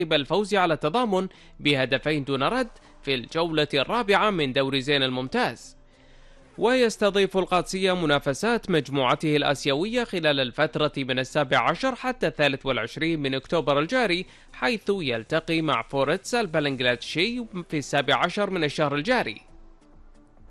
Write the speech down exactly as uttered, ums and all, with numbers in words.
الفوز على التضامن بهدفين دون رد في الجولة الرابعة من دوري زين الممتاز. ويستضيف القادسية منافسات مجموعته الآسيوية خلال الفترة من السابع عشر حتى الثالث والعشرين من أكتوبر الجاري، حيث يلتقي مع فورتسا البنغلاديشي في السابع عشر من الشهر الجاري.